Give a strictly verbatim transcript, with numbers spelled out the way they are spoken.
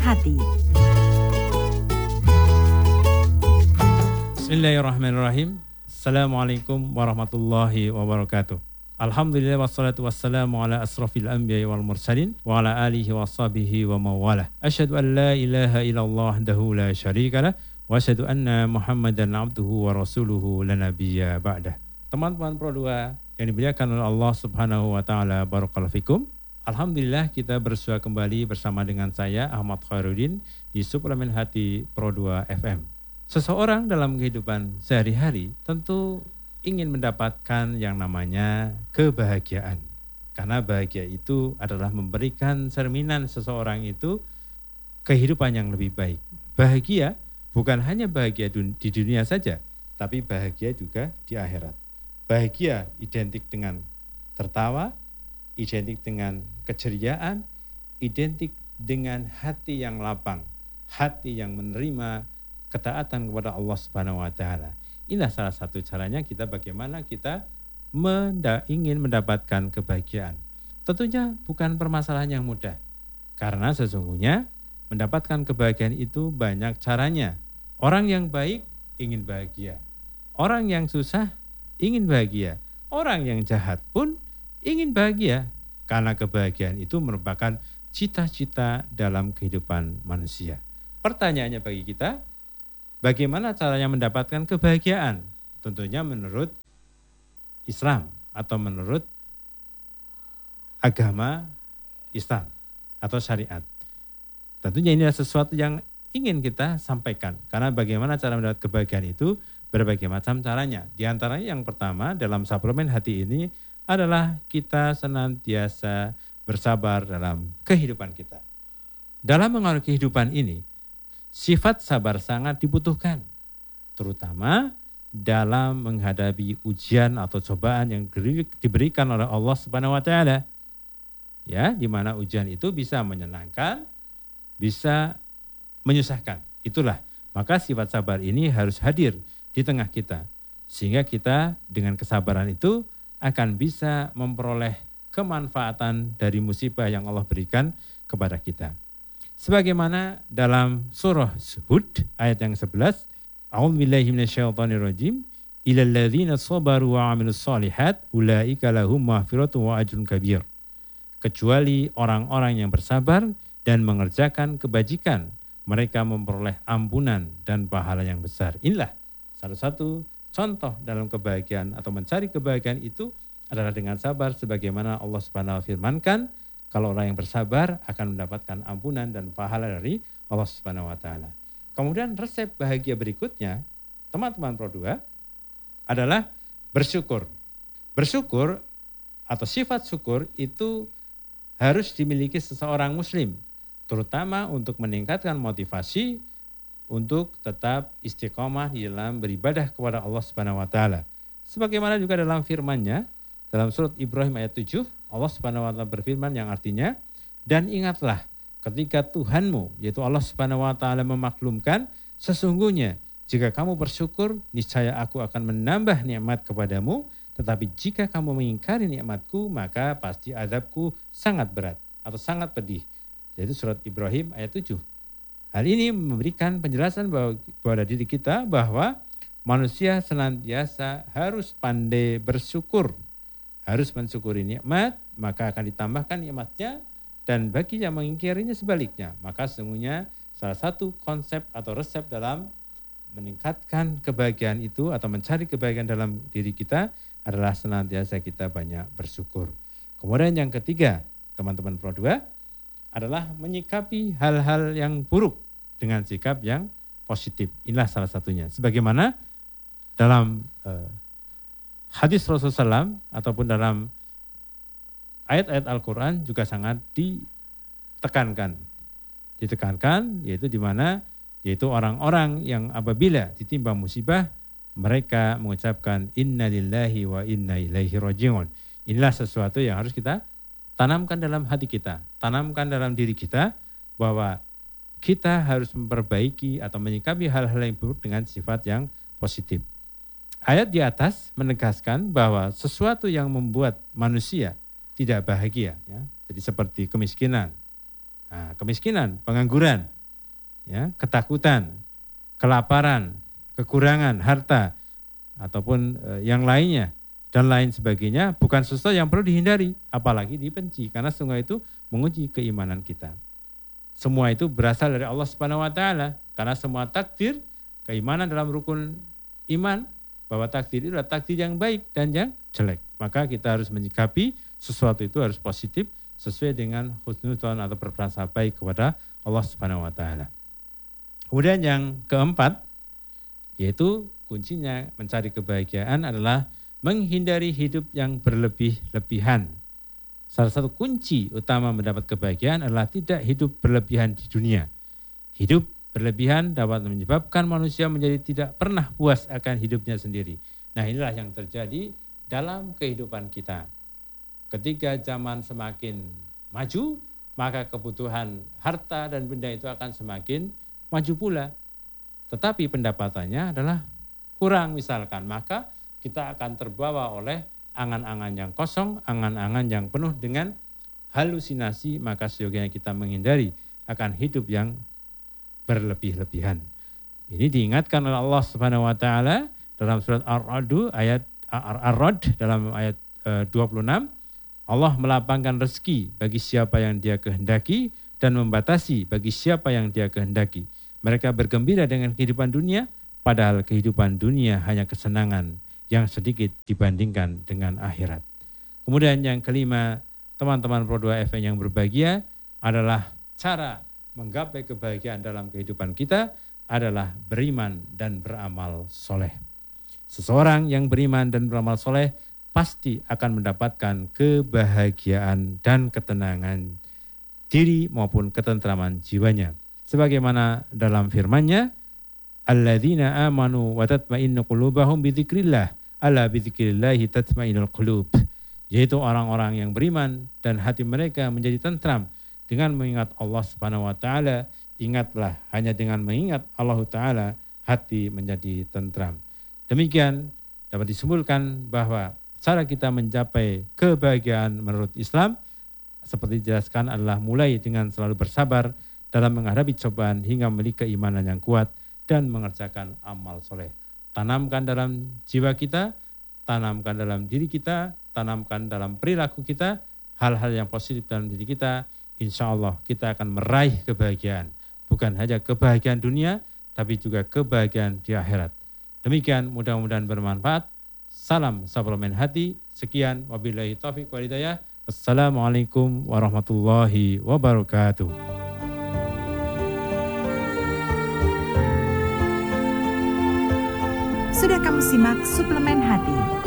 hati. Bismillahirrahmanirrahim. Assalamualaikum warahmatullahi wabarakatuh. Alhamdulillah wassalatu wassalamu ala asrafil anbiya wal mursalin wa ala alihi wa sahbihi wa mawalah. Asyhadu an la ilaha illallah wahdahu la syarikalah wa asyhadu anna Muhammadan abduhu wa rasuluhu la nabiyya ba'dah. Teman-teman Pro dua yang dimuliakan oleh Allah Subhanahu wa taala, barakallahu fikum. Alhamdulillah kita bersua kembali bersama dengan saya Ahmad Khairuddin di Suplemen Hati Pro dua F M. Seseorang dalam kehidupan sehari-hari tentu ingin mendapatkan yang namanya kebahagiaan. Karena bahagia itu adalah memberikan cerminan seseorang itu kehidupan yang lebih baik. Bahagia bukan hanya bahagia di dunia saja, tapi bahagia juga di akhirat. Bahagia identik dengan tertawa, identik dengan keceriaan, identik dengan hati yang lapang, hati yang menerima ketaatan kepada Allah Subhanahu wa taala. Inilah salah satu caranya kita bagaimana kita menda- ingin mendapatkan kebahagiaan. Tentunya bukan permasalahan yang mudah. Karena sesungguhnya mendapatkan kebahagiaan itu banyak caranya. Orang yang baik ingin bahagia. Orang yang susah ingin bahagia. Orang yang jahat pun ingin bahagia. Karena kebahagiaan itu merupakan cita-cita dalam kehidupan manusia. Pertanyaannya bagi kita, bagaimana caranya mendapatkan kebahagiaan? Tentunya menurut Islam atau menurut agama Islam atau syariat. Tentunya ini adalah sesuatu yang ingin kita sampaikan. Karena bagaimana cara mendapat kebahagiaan itu berbagai macam caranya. Di antaranya yang pertama dalam suplemen hati ini adalah kita senantiasa bersabar dalam kehidupan kita. Dalam mengalami kehidupan ini, sifat sabar sangat dibutuhkan, terutama dalam menghadapi ujian atau cobaan yang diberikan oleh Allah Subhanahu wa taala. Ya, di mana ujian itu bisa menyenangkan, bisa menyusahkan. Itulah, maka sifat sabar ini harus hadir di tengah kita sehingga kita dengan kesabaran itu akan bisa memperoleh kemanfaatan dari musibah yang Allah berikan kepada kita. Sebagaimana dalam surah Hud ayat yang sebelas, A'udzubillahi minasyaitonirrajim, ilal ladzina sabaru wa 'amilus shalihat ulaika lahum maghfiratun wa ajrun kabir. Kecuali orang-orang yang bersabar dan mengerjakan kebajikan, mereka memperoleh ampunan dan pahala yang besar. Inilah salah satu contoh dalam kebahagiaan atau mencari kebahagiaan itu adalah dengan sabar, sebagaimana Allah Subhanahu wa taala firmankan, kalau orang yang bersabar akan mendapatkan ampunan dan pahala dari Allah Subhanahu wa taala. Kemudian resep bahagia berikutnya, teman-teman Pro dua, adalah bersyukur. Bersyukur atau sifat syukur itu harus dimiliki seseorang muslim, terutama untuk meningkatkan motivasi untuk tetap istiqomah di dalam beribadah kepada Allah Subhanahu wa taala. Sebagaimana juga dalam firman-Nya dalam surat Ibrahim ayat tujuh, Allah Subhanahu wa taala berfirman yang artinya, dan ingatlah ketika Tuhanmu yaitu Allah Subhanahu wa taala memaklumkan, sesungguhnya jika kamu bersyukur niscaya aku akan menambah nikmat kepadamu, tetapi jika kamu mengingkari nikmatku maka pasti azabku sangat berat atau sangat pedih. Yaitu surat Ibrahim ayat tujuh. Hal ini memberikan penjelasan bahwa pada diri kita bahwa manusia senantiasa harus pandai bersyukur, harus mensyukuri nikmat, maka akan ditambahkan nikmatnya, dan bagi yang mengingkarinya sebaliknya. Maka sesungguhnya salah satu konsep atau resep dalam meningkatkan kebahagiaan itu atau mencari kebahagiaan dalam diri kita adalah senantiasa kita banyak bersyukur. Kemudian yang ketiga, teman-teman Pro dua, adalah menyikapi hal-hal yang buruk dengan sikap yang positif. Inilah salah satunya. Sebagaimana dalam uh, hadis Rasulullah shallallahu alaihi wasallam ataupun dalam ayat-ayat Al-Quran juga sangat ditekankan. Ditekankan yaitu di mana yaitu orang-orang yang apabila ditimpa musibah mereka mengucapkan inna lillahi wa inna ilaihi raji'un. Inilah sesuatu yang harus kita tanamkan dalam hati kita, tanamkan dalam diri kita bahwa kita harus memperbaiki atau menyikapi hal-hal yang buruk dengan sifat yang positif. Ayat di atas menegaskan bahwa sesuatu yang membuat manusia tidak bahagia, ya, jadi seperti kemiskinan, nah, kemiskinan, pengangguran, ya, ketakutan, kelaparan, kekurangan harta ataupun e, yang lainnya dan lain sebagainya bukan sesuatu yang perlu dihindari, apalagi dibenci, karena semua itu menguji keimanan kita. Semua itu berasal dari Allah Subhanahu wa taala, karena semua takdir, keimanan dalam rukun iman bahwa takdir itu adalah takdir yang baik dan yang jelek. Maka kita harus menyikapi sesuatu itu harus positif sesuai dengan husnudzon atau berprasangka baik kepada Allah Subhanahu wa taala. Kemudian yang keempat, yaitu kuncinya mencari kebahagiaan adalah menghindari hidup yang berlebih-lebihan. Salah satu kunci utama mendapat kebahagiaan adalah tidak hidup berlebihan di dunia. Hidup berlebihan dapat menyebabkan manusia menjadi tidak pernah puas akan hidupnya sendiri. Nah, inilah yang terjadi dalam kehidupan kita. Ketika zaman semakin maju, maka kebutuhan harta dan benda itu akan semakin maju pula. Tetapi pendapatannya adalah kurang misalkan, maka kita akan terbawa oleh angan-angan yang kosong, angan-angan yang penuh dengan halusinasi, maka seyogianya kita menghindari akan hidup yang berlebih-lebihan. Ini diingatkan oleh Allah Subhanahu wa taala dalam surat Ar-Ra'd ayat Ar-Ra'd dalam ayat dua puluh enam. Allah melapangkan rezeki bagi siapa yang Dia kehendaki dan membatasi bagi siapa yang Dia kehendaki. Mereka bergembira dengan kehidupan dunia, padahal kehidupan dunia hanya kesenangan yang sedikit dibandingkan dengan akhirat. Kemudian yang kelima, teman-teman Pro dua F M yang berbahagia, adalah cara menggapai kebahagiaan dalam kehidupan kita adalah beriman dan beramal soleh. Seseorang yang beriman dan beramal soleh pasti akan mendapatkan kebahagiaan dan ketenangan diri maupun ketentraman jiwanya. Sebagaimana dalam firman-Nya, alladzina amanu wa tatma'innu qulubahum bidzikrillah, ala bidzikrillahi tatma'innul qulub. Yaitu orang-orang yang beriman dan hati mereka menjadi tentram dengan mengingat Allah Subhanahu wa taala. Ingatlah, hanya dengan mengingat Allah taala hati menjadi tentram. Demikian dapat disimpulkan bahwa cara kita mencapai kebahagiaan menurut Islam seperti dijelaskan adalah mulai dengan selalu bersabar dalam menghadapi cobaan hingga memiliki keimanan yang kuat dan mengerjakan amal soleh. Tanamkan dalam jiwa kita, tanamkan dalam diri kita, tanamkan dalam perilaku kita hal-hal yang positif dalam diri kita. Insya Allah kita akan meraih kebahagiaan, bukan hanya kebahagiaan dunia, tapi juga kebahagiaan di akhirat. Demikian, mudah-mudahan bermanfaat. Salam suplemen hati. Sekian, wabillahi taufiq wal hidayah. Assalamualaikum warahmatullahi wabarakatuh. Sudah kamu simak suplemen hati